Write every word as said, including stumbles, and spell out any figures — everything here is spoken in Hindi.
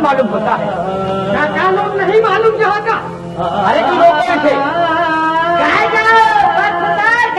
मालूम होता है। क्या क्या लोग नहीं मालूम जहाँ का?